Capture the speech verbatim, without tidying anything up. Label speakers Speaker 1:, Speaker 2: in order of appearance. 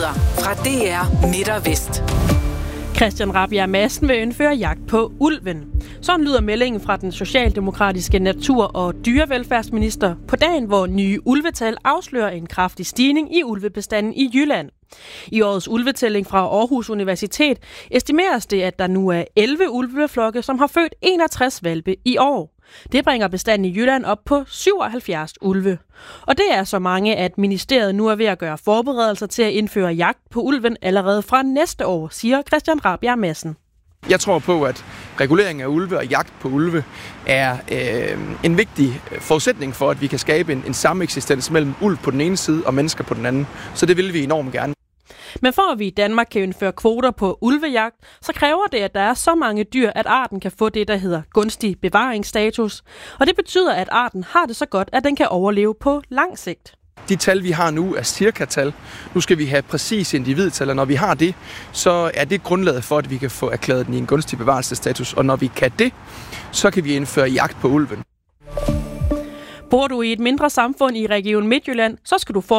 Speaker 1: Nyheder fra D R Midt og Vest.
Speaker 2: Christian Rabjerg Madsen vil indføre jagt på ulven. Sådan lyder meldingen fra den socialdemokratiske natur- og dyrevelfærdsminister på dagen, hvor nye ulvetal afslører en kraftig stigning i ulvebestanden i Jylland. I årets ulvetælling fra Aarhus Universitet estimeres det, at der nu er elleve ulveflokke, som har født enogtres hvalpe i år. Det bringer bestanden i Jylland op på syvoghalvfjerds ulve. Og det er så mange, at ministeriet nu er ved at gøre forberedelser til at indføre jagt på ulven allerede fra næste år, siger Christian Rabjerg Madsen.
Speaker 3: Jeg tror på, at regulering af ulve og jagt på ulve er øh, en vigtig forudsætning for, at vi kan skabe en, en sameksistens mellem ulv på den ene side og mennesker på den anden. Så det vil vi enormt gerne.
Speaker 2: Men for at vi i Danmark kan indføre kvoter på ulvejagt, så kræver det, at der er så mange dyr, at arten kan få det, der hedder gunstig bevaringsstatus. Og det betyder, at arten har det så godt, at den kan overleve på lang sigt.
Speaker 3: De tal, vi har nu, er cirka-tal. Nu skal vi have præcis individtal, og når vi har det, så er det grundlaget for, at vi kan få erklæret den i en gunstig bevarelsesstatus. Og når vi kan det, så kan vi indføre jagt på ulven.
Speaker 2: Bor du i et mindre samfund i Region Midtjylland, så skal du få